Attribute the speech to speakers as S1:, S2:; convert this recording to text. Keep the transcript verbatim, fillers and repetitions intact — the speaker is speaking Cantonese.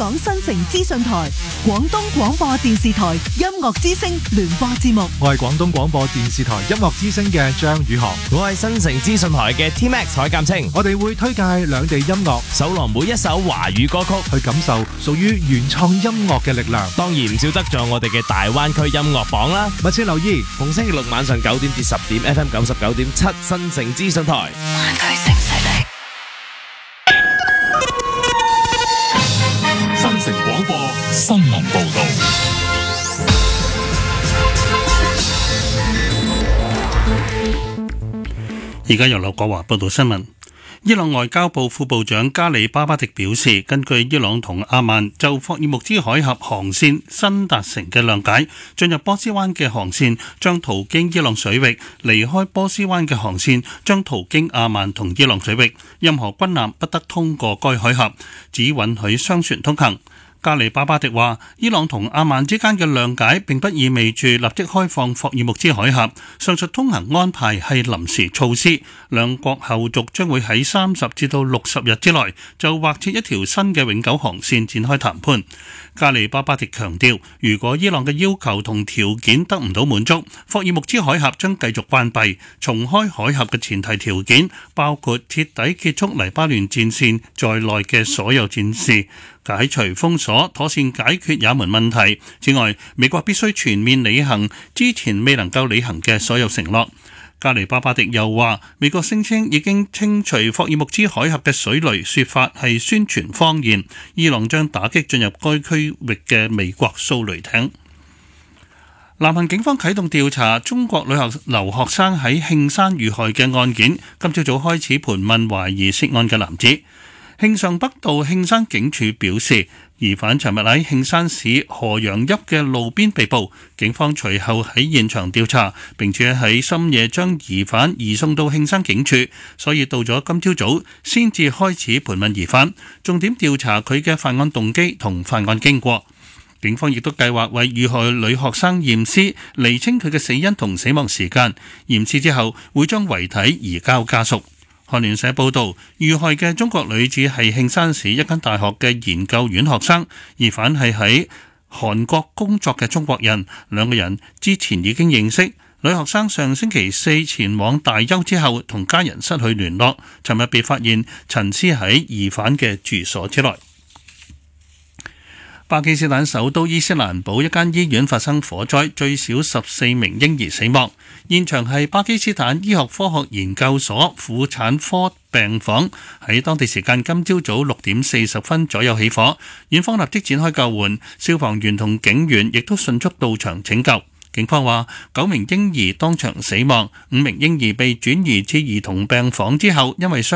S1: 港新城資訊台、廣東廣播電視台音樂之聲聯播節目。
S2: 我係廣東廣播電視台音樂之聲嘅張宇航，
S3: 我係新城資訊台嘅 T Max 蔡鑑清。
S2: 我哋會推介兩地音樂，
S3: 搜羅每一首華語歌曲，
S2: 去感受屬於原創音樂嘅力量。
S3: 當然唔少得咗我哋嘅大灣區音樂榜啦。
S2: 密切留意，
S3: 逢星期六晚上九點至十點 F M 九十九點七新城資訊台。灣區盛世力。
S4: 新城廣播新聞報道。
S5: 而家由劉國華報道新聞。伊朗外交部副部長加里巴巴迪表示，根據伊朗同阿曼就霍爾木茲海峽航線新達成嘅諒解，進入波斯灣嘅航線將途經伊朗水域，離開波斯灣嘅航線將途經阿曼同伊朗水域，任何軍艦不得通過該海峽，只允許商船通行。加里巴巴迪話，伊朗同阿曼之間嘅諒解並不意味住立即開放霍爾木茲海峽，上述通行安排係臨時措施，兩國後續將會喺三十至到六十日之內就劃設一條新嘅永久航線展開談判。加里巴巴迪強調，如果伊朗嘅要求同條件得唔到滿足，霍爾木茲海峽將繼續關閉。重開海峽嘅前提條件包括徹底結束黎巴嫩戰線在內嘅所有戰事，解除封鎖，妥善解決也門問題。此外，美國必須全面履行之前未能夠履行嘅所有承諾。加里巴巴迪又話，美國聲稱已經清除霍爾木茲海峽嘅水雷說法係宣傳謊言，伊朗將打擊進入該區域嘅美國掃雷艇。南韓警方啟動調查中國女學留學生喺慶山遇害嘅案件，今朝早開始盤問懷疑涉案嘅男子。慶尚北道慶山警署表示，疑犯尋日喺慶山市河陽邑嘅路邊被捕，警方隨後喺現場調查，並且喺深夜將疑犯移送到慶山警署，所以到咗今朝早先至開始盤問疑犯，重點調查佢嘅犯案動機同犯案經過。警方亦都計劃為遇害女學生驗屍，釐清佢嘅死因同死亡時間，驗屍之後會將遺體移交家屬。韓聯社報導，遇害嘅中國女子係慶山市一間大學嘅研究院學生，疑犯係喺韓國工作嘅中國人，兩個人之前已經認識。女學生上星期四前往大邱之後，同家人失去聯絡，尋日被發現陳屍喺疑犯嘅住所之內。巴基斯坦首都伊斯蘭堡一間醫院發生火災，最少十四名嬰兒死亡。現場係巴基斯坦醫學科學研究所婦產科病房，喺當地時間今朝早六點四十分左右起火，院方立即展開救援，消防員同警員亦都迅速到場拯救。警方話，九名嬰兒當場死亡，五名嬰兒被轉移至兒童病房之後，因為傷